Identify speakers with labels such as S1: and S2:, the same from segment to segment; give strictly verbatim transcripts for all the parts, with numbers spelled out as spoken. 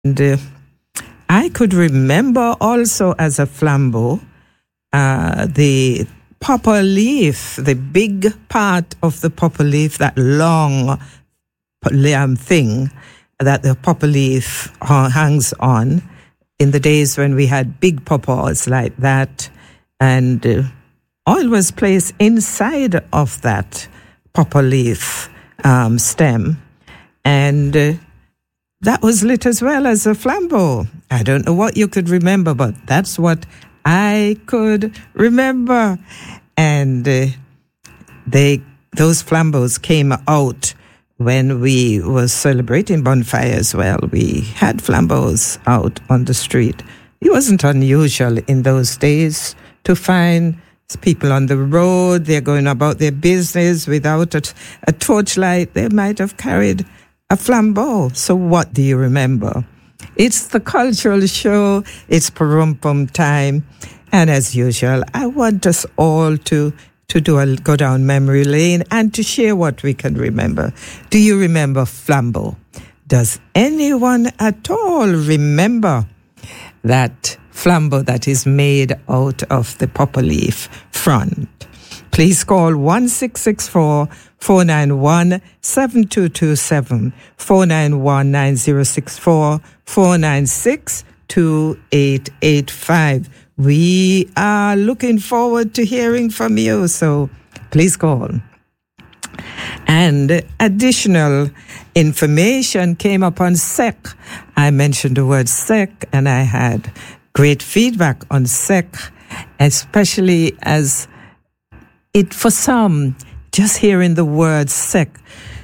S1: And uh, I could remember also as a flambeau uh, the popper leaf, the big part of the popper leaf, that long um, thing that the popper leaf hangs on in the days when we had big poppers like that. And uh, oil was placed inside of that popper leaf um, stem. And uh, that was lit as well as a flambeau. I don't know what you could remember, but that's what I could remember. And uh, they those flambeaus came out when we were celebrating bonfire as well. We had flambeaus out on the street. It wasn't unusual in those days to find people on the road. They're going about their business without a, a torchlight. They might have carried a flambeau. So what do you remember? It's the cultural show. It's Parumpum time. And as usual, I want us all to, to do a go down memory lane and to share what we can remember. Do you remember flambeau? Does anyone at all remember that flambeau that is made out of the popper leaf front? Please call one six six four, four nine one, seven two two seven, four nine one, nine zero six four, four nine six, two eight eight five. We are looking forward to hearing from you, so please call. And additional information came upon S E C. I mentioned the word S E C, and I had great feedback on S E C, especially as it, for some, just hearing the word S E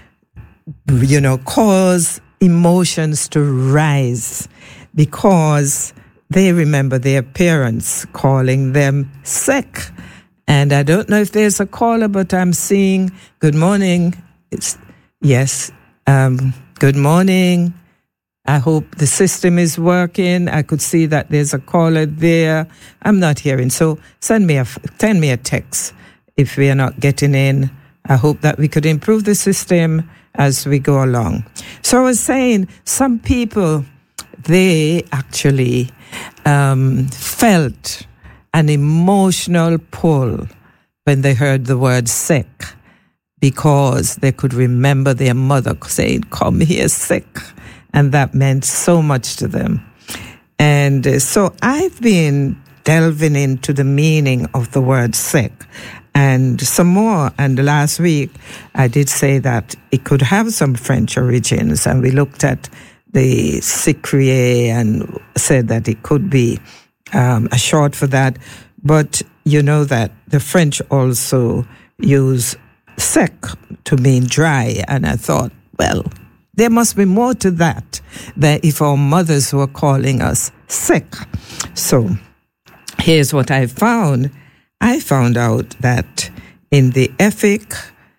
S1: C, you know, cause emotions to rise because they remember their parents calling them S E C. And I don't know if there's a caller, but I'm seeing good morning. It's, yes, um, good morning. I hope the system is working. I could see that there's a caller there. I'm not hearing. So send me a, send me a text if we are not getting in. I hope that we could improve the system as we go along. So I was saying some people, they actually um, felt an emotional pull when they heard the word S E C because they could remember their mother saying, "Come here, S E C." And that meant so much to them. And uh, so I've been delving into the meaning of the word S E C and some more. And last week I did say that it could have some French origins, and we looked at the Sicrier and said that it could be um, a short for that. But you know that the French also use sec to mean dry. And I thought, well, there must be more to that than if our mothers were calling us sick. So here's what I found. I found out that in the Efik,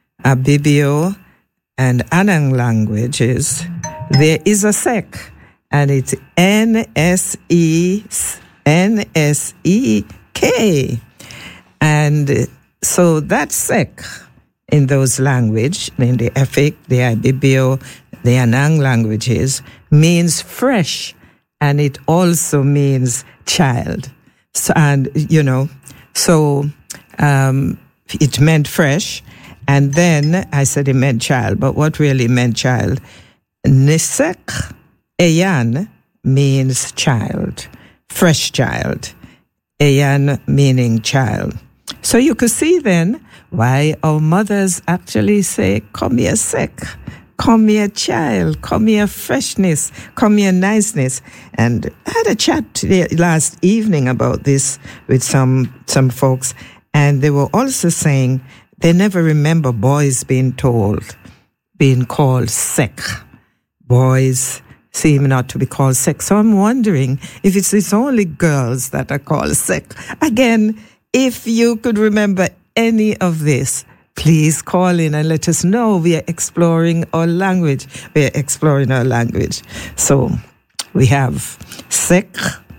S1: Abibio, and Anang languages, there is a sek, and it's N S E N S E K. And so that sek in those language, in the Efik, the Abibio, the Anang languages, means fresh, and it also means child. So, and, you know, so um, it meant fresh, and then I said it meant child, but what really meant child? Nisek Eyan means child, fresh child. Eyan meaning child. So you could see then why our mothers actually say, "Come here, sick. Come here, child. Come here, freshness. Come here, niceness." And I had a chat last evening about this with some some folks, and they were also saying they never remember boys being told, being called sick. Boys seem not to be called sick. So I'm wondering if it's, it's only girls that are called sick. Again, if you could remember any of this, please call in and let us know. We are exploring our language. We are exploring our language. So we have sick,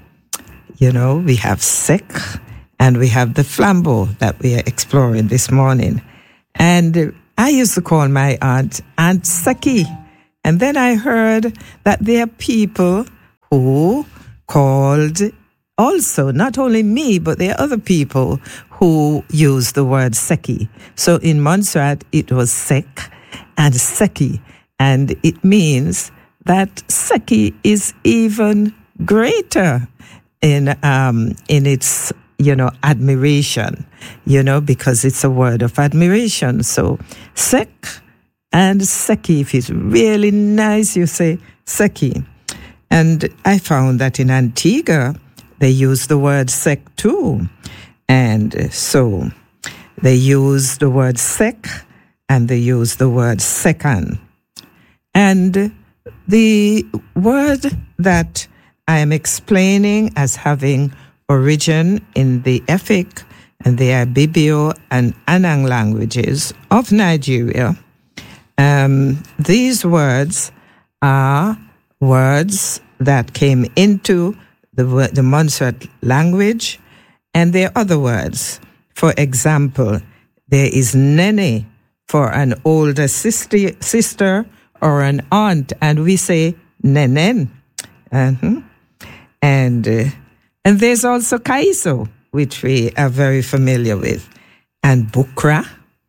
S1: you know, we have sick, and we have the flambeau that we are exploring this morning. And I used to call my aunt Aunt Saki. And then I heard that there are people who called also, not only me, but there are other people who use the word Seki. So in Montserrat, it was Sek and Seki. And it means that Seki is even greater in um, in its, you know, admiration, you know, because it's a word of admiration. So Sek and Seki, if it's really nice, you say Seki. And I found that in Antigua, they use the word Sek too. And so they use the word Sek and they use the word Second. And the word that I am explaining as having origin in the Efik and the Ibibio and Anang languages of Nigeria, um, these words are words that came into the, the Montserrat language, and there are other words. For example, there is nene for an older sister, sister or an aunt, and we say nenen. Uh-huh. And uh, and there's also kaiso, which we are very familiar with, and bukra,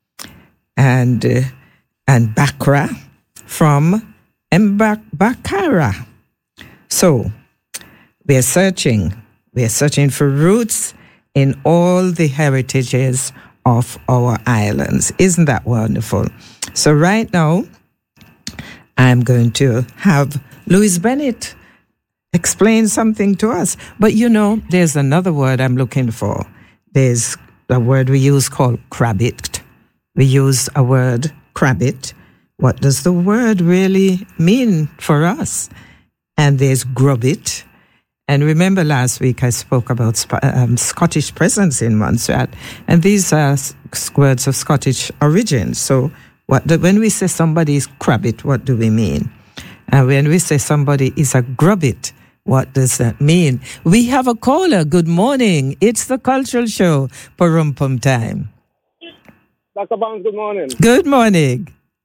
S1: and uh, and bakra from Mbakara. So we are searching, we are searching for roots in all the heritages of our islands. Isn't that wonderful? So right now, I'm going to have Louis Bennett explain something to us. But you know, there's another word I'm looking for. There's a word we use called crabbit. We use a word crabbit. What does the word really mean for us? And there's grubbit. And remember last week I spoke about um, Scottish presence in Montserrat. And these are words of Scottish origin. So what the, when we say somebody is crabbit, what do we mean? And when we say somebody is a grubbit, what does that mean? We have a caller. Good morning. It's the Cultural Show, Parumpum time.
S2: Doctor Barnes, good morning.
S1: Good morning.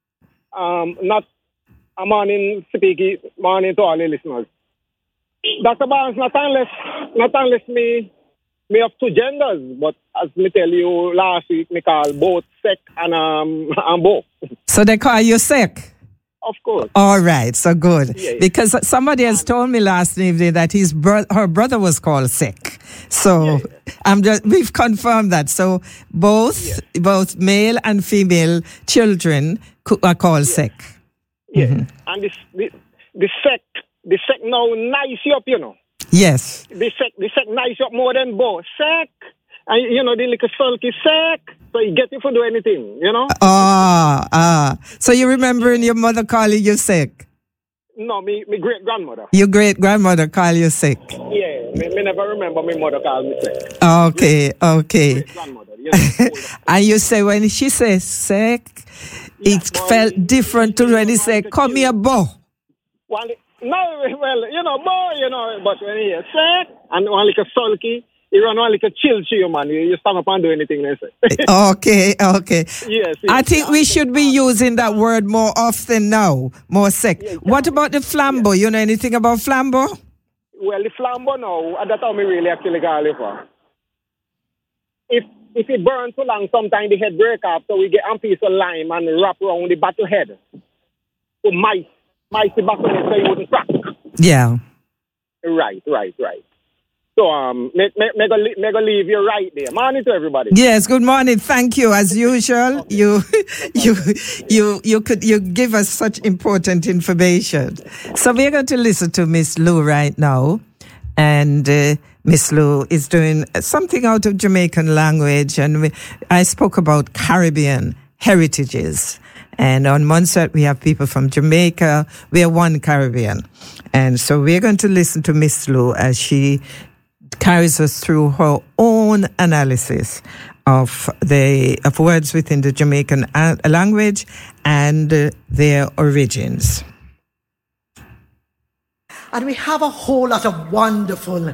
S2: Um, not a morning speaking, morning to all the listeners. Doctor Barnes, not unless, not unless me, me have two genders, but as me tell you last week, me call both Sek and um and both.
S1: So they call you Sek?
S2: Of course.
S1: All right, so good.
S2: Yeah, yeah.
S1: Because somebody has told me last evening that his bro- her brother was called Sek. So
S2: Yeah, yeah.
S1: I'm just, we've confirmed that. So both
S2: Yeah.
S1: both male and female children co- are called Sek.
S2: Yeah,
S1: Mm-hmm.
S2: and this the, the Sek, the Sek now nice you up, you know.
S1: Yes.
S2: The Sek, the Sek nice you up more than both. Sek, and you know the little sulky Sek, so you get you for do anything, you know.
S1: Ah, ah. So you remembering your mother calling you Sek?
S2: No, me, me great grandmother.
S1: Your great grandmother called you Sek?
S2: Yeah, me, me never remember my mother called me Sek.
S1: Okay, okay.
S2: Great grandmother, you know.
S1: And you say when she says Sek,
S2: Yeah,
S1: it
S2: boy,
S1: felt different to when he said, come here, bo.
S2: One, no, well, you know, boy, you know, but when he Sek and one like a sulky, he run one like a chill to you, man. You, you stand up and do anything they say.
S1: Okay, okay.
S2: Yes, yes.
S1: I think we should be using that word more often now, more Sek.
S2: Yeah,
S1: What about the flambeau? You know anything about flambeau?
S2: Well, the flambeau now, that's how me really actually call it for. If if it burns too long, sometimes the head break up, so we get a piece of lime and wrap around the battle head. So mice, mice the battle head so you wouldn't crack.
S1: Yeah.
S2: Right, right, right. So um, make me, me, go, me go leave you right there. Morning to everybody.
S1: Yes, good morning. Thank you. As usual,
S2: Okay.
S1: you you you you could you give us such important information. So we're going to listen to Miss Lou right now. And uh, Miss Lou is doing something out of Jamaican language. And we, I spoke about Caribbean heritages. And on Montserrat, we have people from Jamaica. We are one Caribbean. And so we're going to listen to Miss Lou as she carries us through her own analysis of the of words within the Jamaican a- language and uh, their origins.
S3: And we have a whole lot of wonderful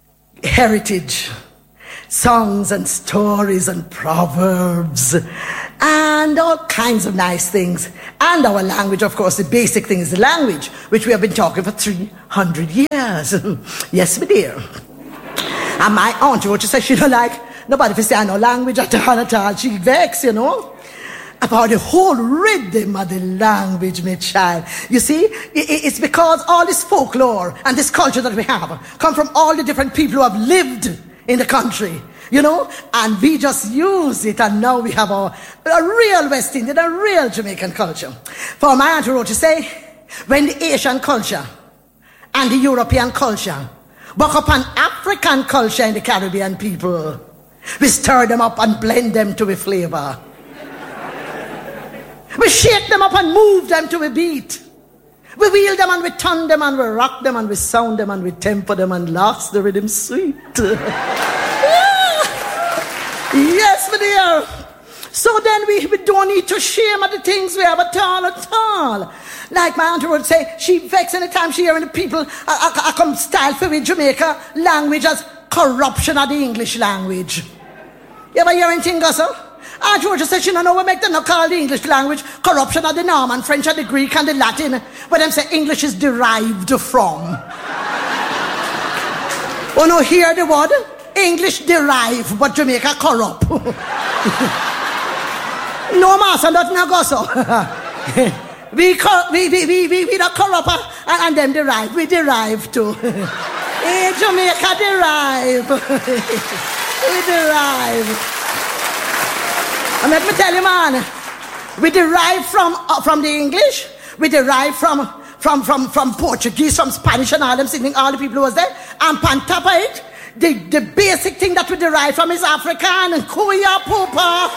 S3: heritage, songs and stories and proverbs and all kinds of nice things. And our language, of course, the basic thing is the language, which we have been talking for three hundred years. Yes, my dear. And my aunt, what she said, she don't like nobody if say no language at all at all. She vexed, you know, about the whole rhythm of the language, my child. You see, it's because all this folklore and this culture that we have come from all the different people who have lived in the country, you know, and we just use it, and now we have a, a real West Indian, a real Jamaican culture. For my aunt wrote to say, when the Asian culture and the European culture buck up an African culture in the Caribbean people, we stir them up and blend them to a flavor. We shake them up and move them to a beat. We wheel them and we turn them and we rock them and we sound them and we temper them and laughs the rhythm sweet. Yes, my dear. So then we, we don't need to shame at the things we have at all, at all. Like my aunt would say, she vexed any time she hearing the people, I, I, I come style for with Jamaica language as corruption of the English language. You ever hear anything, Gusso? Aunt Georgia said she don't know what make them not call the English language corruption of the Norman, French, and the Greek, and the Latin, but them say English is derived from. Oh no, hear the word? English derive, but Jamaica corrupt. No, master, not now go so. we, we, we, we, we, we not corrupt and, and them derive. We derive too. Hey, Jamaica derive. We derive. And let me tell you, man, we derive from uh, from the English, we derive from from from from Portuguese, from Spanish, and all them things, all the people who was there. And on top of it, the, the basic thing that we derive from is African and Kuya Pupa.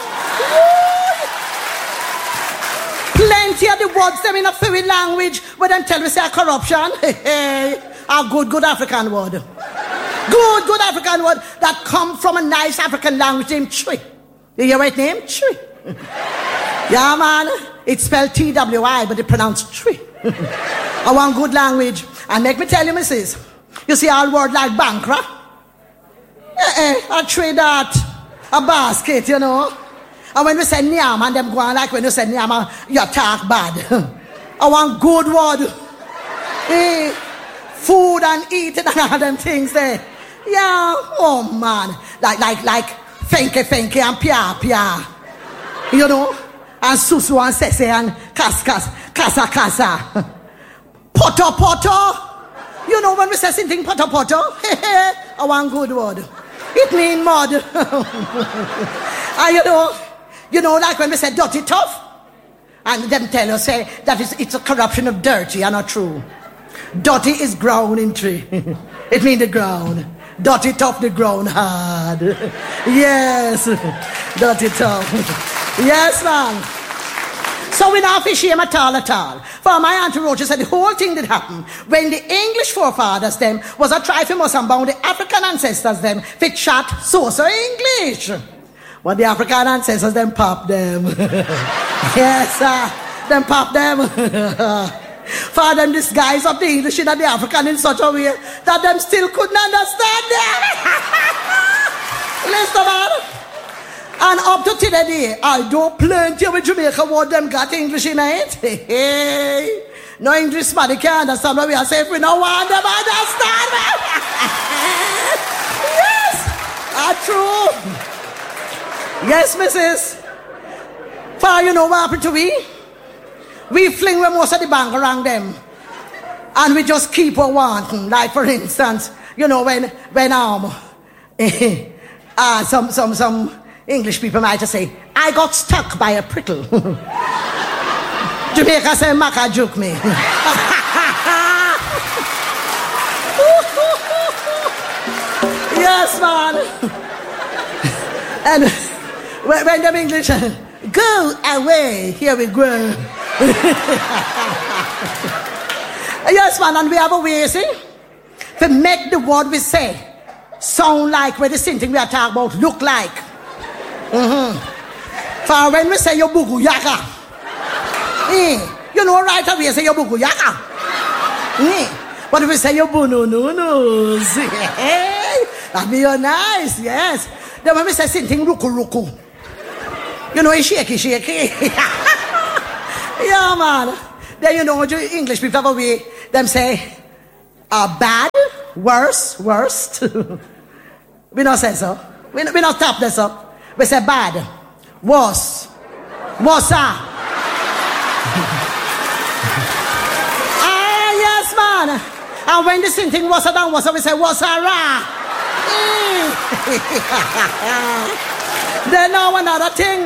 S3: Plenty of the words them in a fluid language where them tell me say corruption. Hey, a good, good African word. Good, good African word that come from a nice African language named Chui. You hear what name? Chui. Yeah, man. It's spelled T W I, but it's pronounced Chui. I want good language. And make me tell you, missus, you see all word like bankrupt? Eh, eh, I trade that a basket, you know. And when we say nyam, and them go on like when you say nyam, you talk bad. I want good word. Eh, food and eating and all them things there. Yeah, oh man. Like, like, like, Fenke, fenke, and pia, pia. You know? And susu, and sese, and kas, kas, kasa, kasa. Poto, poto. You know when we say something poto, poto? I want good word. It mean mud. And you know, you know, like when we say dirty tough, and them tell us say that it's, it's a corruption of dirty, and not true. Dirty is ground in tree. It mean the ground. Dirty tough, the ground hard. Yes, dirty tough. Yes, man. So we not fish him at all, at all. For my Auntie Rocha said the whole thing that happened when the English forefathers them was a try for us and bound the African ancestors them fit chat so so English. But the African ancestors them pop them. Yes, sir. Them pop them. For them disguise of the English and the African in such a way that them still couldn't understand them. Listen, man. And up to today, I don't plenty with Jamaica what them got English in it. Hey, hey. No English man, they can't understand what we are saying. We don't want them to understand. Yes, that's true. Yes, missus For you know what happened to we? We fling with most of the bang around them. And we just keep on wanting. Like for instance, you know, when when um uh, some some some English people might just say, I got stuck by a prickle. Jamaica say, Maka juke me. Yes, man. And when, when them English, go away, here we go. Yes, man, and we have a way, see, to make the word we say sound like where the same thing we are talking about look like. Mm-hmm. For when we say your bugu yaka, eh, you know right away say your bugu yaka. Eh, but if we say your bunu no no, that be your nice, yes. Then when we say something ruku ruku, You know, it's shaky, shaky. Yeah, man. Then you know, the English people have a way, them say, uh, bad, worse, worst. We don't say so. We, we don't tap this up. We say bad, worse, worse. Ah, yes, man. And when the same thing was done, was we say, was a ra. Then now another thing.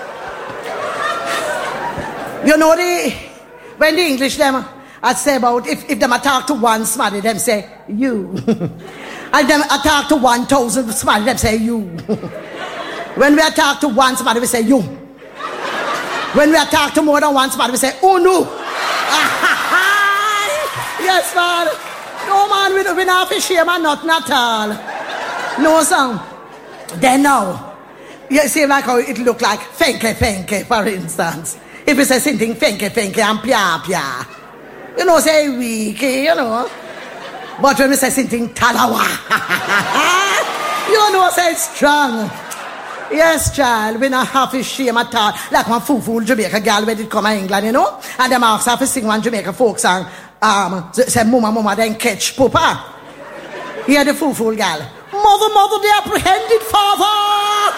S3: You know the when the English them I say about if, if them attack to one somebody, them say you. And them attack to one thousand somebody, them say you. When we attack to one somebody, we say you. When we attack to more than one somebody, we say oh no. Yes, man. No, man, we don't we not have shame and nothing at all. No, son. Then now, you see like how it look like fenke fenke, for instance. If we say something fenke fenke and pia pia, you know, say weak, you know. But when we say something talawa, you know, say strong. Yes, child, we not have a shame at all. Like one fool Jamaica girl when it come to England, you know. And them ask her to sing one Jamaica folk song. Um, say mama, mama, then catch papa. Hear the fool fool girl. Mother, mother, the apprehended father.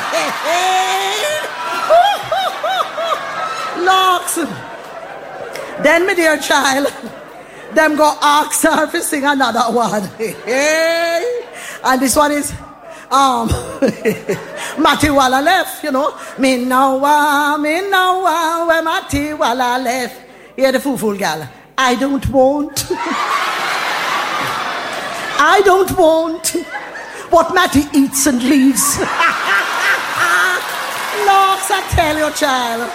S3: Locks. Then, my dear child, them go ask her to sing another one. And this one is um Matty Walla left, you know. Me now, me now, where Matty Walla left. Hear the fool fool girl. I don't want. I don't want what Matty eats and leaves. Locks, I tell you, child.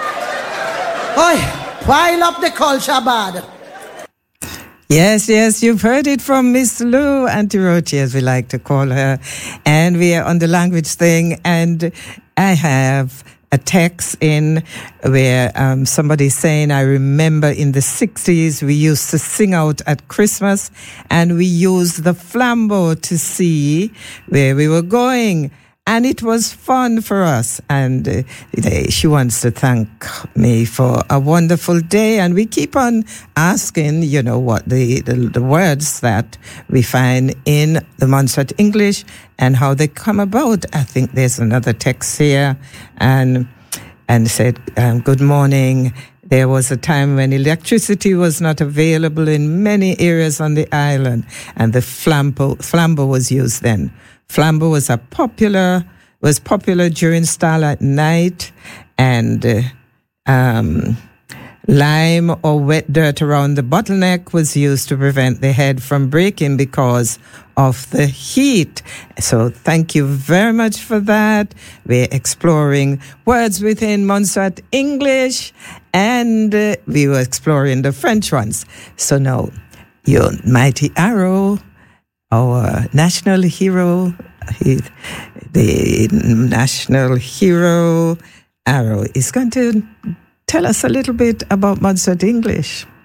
S3: Oi, pile up the culture bad.
S1: Yes, yes, you've heard it from Miss Lou, Auntie Rochi, as we like to call her. And we are on the language thing, and I have a text in where um, somebody's saying, I remember in the sixties, we used to sing out at Christmas, and we used the flambeau to see where we were going. And it was fun for us. And uh, she wants to thank me for a wonderful day. And we keep on asking, you know, what the, the, the words that we find in the Montserrat English and how they come about. I think there's another text here. And, and said, um, good morning. There was a time when electricity was not available in many areas on the island. And the flambeau, flambeau was used then. Flambeau was a popular was popular during starlight night, and uh, um, lime or wet dirt around the bottleneck was used to prevent the head from breaking because of the heat. So thank you very much for that. We're exploring words within Montserrat English, and uh, we were exploring the French ones. So now, your mighty arrow, our national hero, he, the national hero, Arrow, is going to tell us a little bit about Montserrat English.